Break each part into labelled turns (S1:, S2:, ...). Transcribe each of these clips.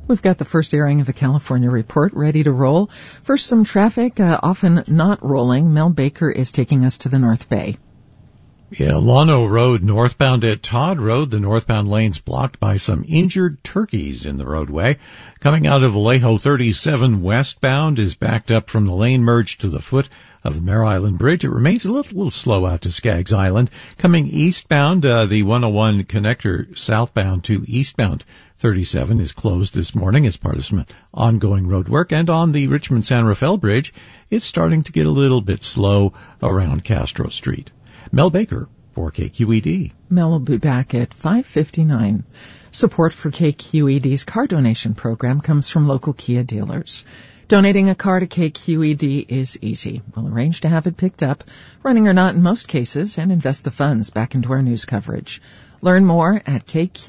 S1: We've got the first airing of the California Report ready to roll. First, some traffic, often not rolling. Mel Baker is taking us to the North Bay.
S2: Yeah, Llano Road northbound at Todd Road. The northbound lane's blocked by some injured turkeys in the roadway. Coming out of Vallejo, 37 westbound is backed up from the lane merge to the foot of the Mare Island Bridge. It remains a little slow out to Skaggs Island. Coming eastbound, the 101 connector southbound to eastbound 37 is closed this morning as part of some ongoing road work. And on the Richmond-San Rafael Bridge, it's starting to get a little bit slow around Castro Street. Mel Baker for KQED.
S1: Mel will be back at 5:59. Support for KQED's car donation program comes from local Kia dealers. Donating a car to KQED is easy. We'll arrange to have it picked up, running or not in most cases, and invest the funds back into our news coverage. Learn more at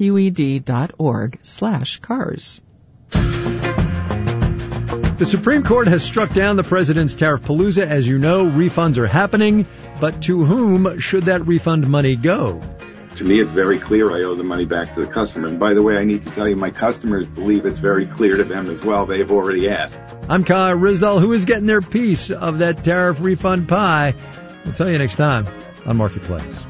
S1: kqed.org/cars.
S3: The Supreme Court has struck down the president's tariff palooza. As you know, refunds are happening, but to whom should that refund money go?
S4: To me, it's very clear I owe the money back to the customer. And by the way, I need to tell you, my customers believe it's very clear to them as well. They've already asked.
S3: I'm Kyle Rizdal. Who is getting their piece of that tariff refund pie? We'll tell you next time on Marketplace.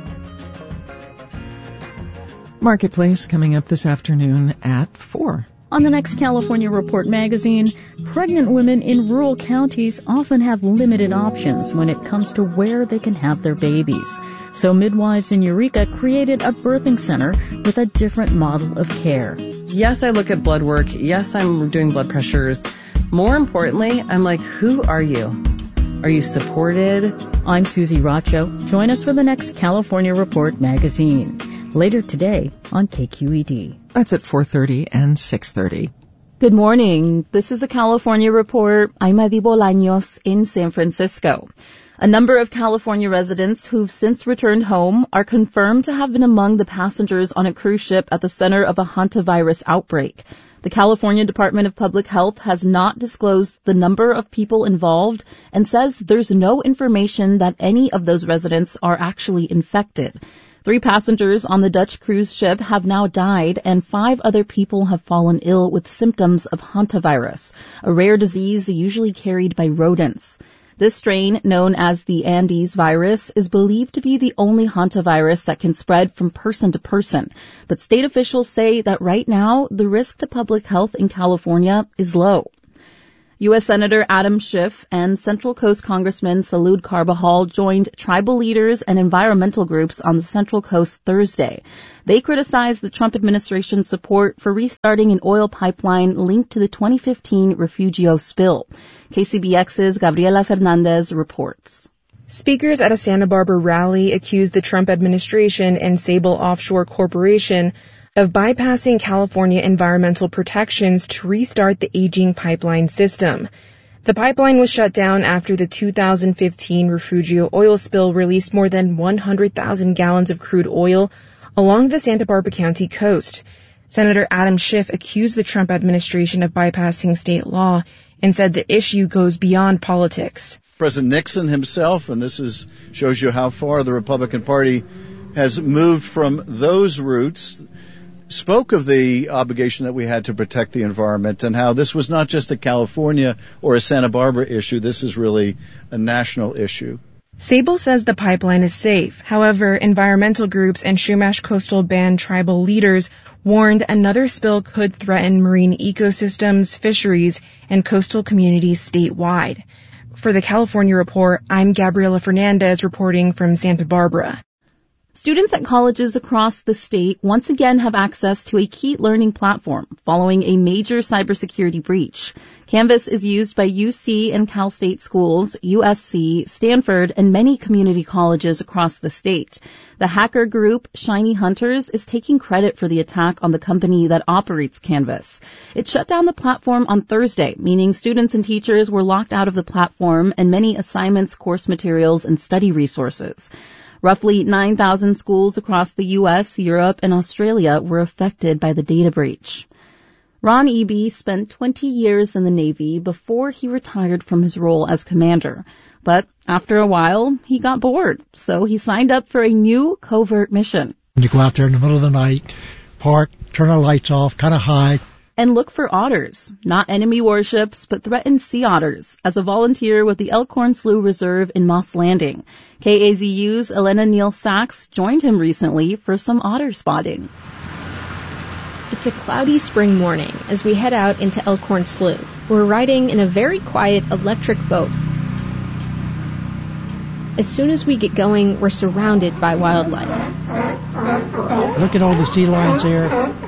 S1: Marketplace coming up this afternoon at 4.
S5: On the next California Report magazine, pregnant women in rural counties often have limited options when it comes to where they can have their babies. So midwives in Eureka created a birthing center with a different model of care.
S6: Yes, I look at blood work. Yes, I'm doing blood pressures. More importantly, I'm like, who are you? Are you supported?
S5: I'm Susie Racho. Join us for the next California Report magazine. Later today on KQED.
S1: That's at 4:30 and 6:30.
S7: Good morning. This is the California Report. I'm Adi Bolaños in San Francisco. A number of California residents who've since returned home are confirmed to have been among the passengers on a cruise ship at the center of a hantavirus outbreak. The California Department of Public Health has not disclosed the number of people involved and says there's no information that any of those residents are actually infected. 3 passengers on the Dutch cruise ship have now died, and 5 other people have fallen ill with symptoms of hantavirus, a rare disease usually carried by rodents. This strain, known as the Andes virus, is believed to be the only hantavirus that can spread from person to person. But state officials say that right now, the risk to public health in California is low. U.S. Senator Adam Schiff and Central Coast Congressman Salud Carbajal joined tribal leaders and environmental groups on the Central Coast Thursday. They criticized the Trump administration's support for restarting an oil pipeline linked to the 2015 Refugio spill. KCBX's Gabriela Fernandez reports.
S8: Speakers at a Santa Barbara rally accused the Trump administration and Sable Offshore Corporation of bypassing California environmental protections to restart the aging pipeline system. The pipeline was shut down after the 2015 Refugio oil spill released more than 100,000 gallons of crude oil along the Santa Barbara County coast. Senator Adam Schiff accused the Trump administration of bypassing state law and said the issue goes beyond politics.
S9: President Nixon himself, and shows you how far the Republican Party has moved from those roots, spoke of the obligation that we had to protect the environment and how this was not just a California or a Santa Barbara issue. This is really a national issue.
S8: Sable says the pipeline is safe. However, environmental groups and Chumash Coastal Band tribal leaders warned another spill could threaten marine ecosystems, fisheries, and coastal communities statewide. For the California Report, I'm Gabriela Fernandez reporting from Santa Barbara.
S7: Students at colleges across the state once again have access to a key learning platform following a major cybersecurity breach. Canvas is used by UC and Cal State schools, USC, Stanford, and many community colleges across the state. The hacker group, Shiny Hunters, is taking credit for the attack on the company that operates Canvas. It shut down the platform on Thursday, meaning students and teachers were locked out of the platform and many assignments, course materials, and study resources. Roughly 9,000 schools across the U.S., Europe, and Australia were affected by the data breach. Ron Eby spent 20 years in the Navy before he retired from his role as commander. But after a while, he got bored, so he signed up for a new covert mission.
S10: You go out there in the middle of the night, park, turn the lights off, kind of hide,
S7: And look for otters, not enemy warships, but threatened sea otters, as a volunteer with the Elkhorn Slough Reserve in Moss Landing. KAZU's Elena Neal Sachs joined him recently for some otter spotting.
S10: It's a cloudy spring morning as we head out into Elkhorn Slough. We're riding in a very quiet electric boat. As soon as we get going, we're surrounded by wildlife.
S11: Look at all the sea lions there.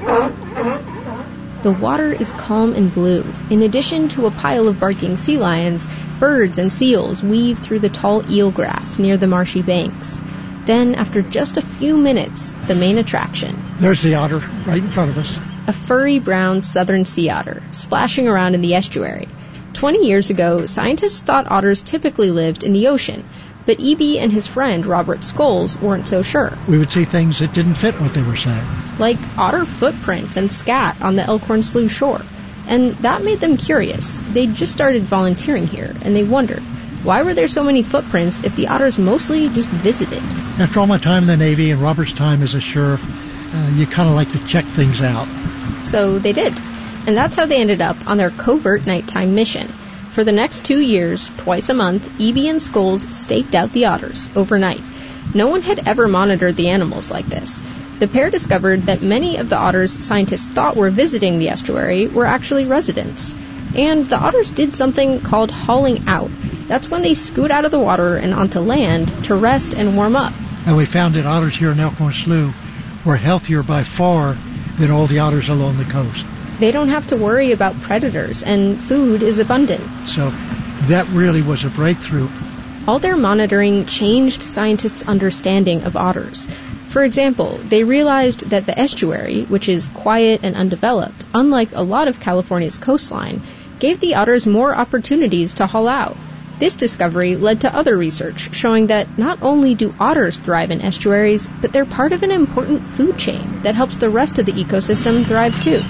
S10: The water is calm and blue. In addition to a pile of barking sea lions, birds and seals weave through the tall eelgrass near the marshy banks. Then, after just a few minutes, the main attraction.
S11: There's the otter right in front of us.
S10: A furry brown southern sea otter, splashing around in the estuary. 20 years ago, scientists thought otters typically lived in the ocean, but E.B. and his friend Robert Scholes weren't so sure.
S11: We would see things that didn't fit what they were saying.
S10: Like otter footprints and scat on the Elkhorn Slough shore. And that made them curious. They'd just started volunteering here, and they wondered, why were there so many footprints if the otters mostly just visited?
S11: After all my time in the Navy and Robert's time as a sheriff, you kind of like to check things out.
S10: So they did. And that's how they ended up on their covert nighttime mission. For the next 2 years, twice a month, E.B. and Scholes staked out the otters overnight. No one had ever monitored the animals like this. The pair discovered that many of the otters scientists thought were visiting the estuary were actually residents. And the otters did something called hauling out. That's when they scoot out of the water and onto land to rest and warm up.
S11: And we found that otters here in Elkhorn Slough were healthier by far than all the otters along the coast.
S10: They don't have to worry about predators, and food is abundant.
S11: So that really was a breakthrough.
S10: All their monitoring changed scientists' understanding of otters. For example, they realized that the estuary, which is quiet and undeveloped, unlike a lot of California's coastline, gave the otters more opportunities to haul out. This discovery led to other research showing that not only do otters thrive in estuaries, but they're part of an important food chain that helps the rest of the ecosystem thrive too.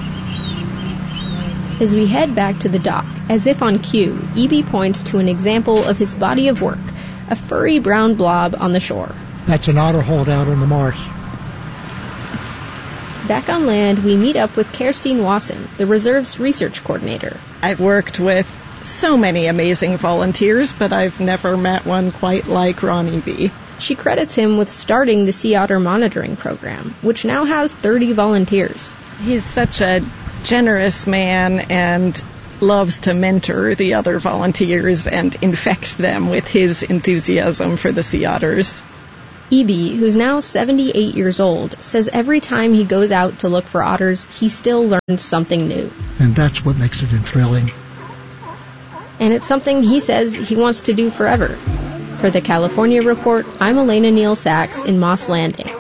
S10: As we head back to the dock, as if on cue, E.B. points to an example of his body of work, a furry brown blob on the shore.
S11: That's an otter hauled out on the marsh.
S10: Back on land, we meet up with Kerstin Wasson, the reserve's research coordinator.
S12: I've worked with so many amazing volunteers, but I've never met one quite like Ronnie B.
S10: She credits him with starting the sea otter monitoring program, which now has 30 volunteers.
S12: He's such a generous man and loves to mentor the other volunteers and infect them with his enthusiasm for the sea otters.
S10: E.B., who's now 78 years old, says every time he goes out to look for otters, he still learns something new.
S11: And that's what makes it thrilling.
S10: And it's something he says he wants to do forever. For the California Report, I'm Elena Neal Sachs in Moss Landing.